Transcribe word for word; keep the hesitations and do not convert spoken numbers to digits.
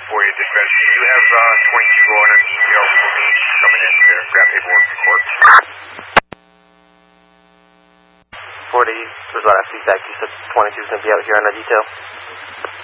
for you, dispatch. Do you have uh, twenty-two on a C P R for me coming in to grab paperwork for court? forty, there's a lot of feedback. You said twenty-two is going to be out here on a detail?